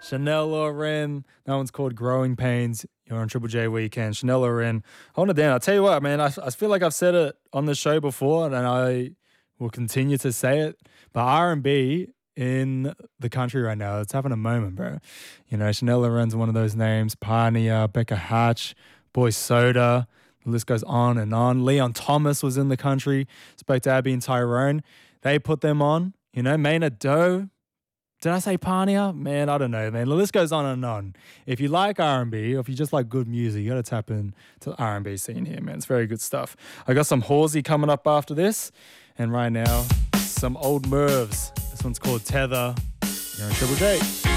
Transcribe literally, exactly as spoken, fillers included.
Chanel Lauren. That one's called Growing Pains. You're on Triple J Weekend. Chanel Lauren. Hold it down. I'll tell you what, man. I, I feel like I've said it on the show before, and I will continue to say it. But R and B in the country right now, it's having a moment, bro. You know, Chanel Lauren's one of those names. Pioneer, Becca Hatch, Boy Soda. The list goes on and on. Leon Thomas was in the country. Spoke to Abby and Tyrone. They put them on. You know, Maynard Doe. Did I say Pioneer? Man, I don't know, man. The list goes on and on. If you like R and B, or if you just like good music, you got to tap in to the R and B scene here, man. It's very good stuff. I got some Halsey coming up after this. And right now, some old Mervs. This one's called Tether. You're on Triple J.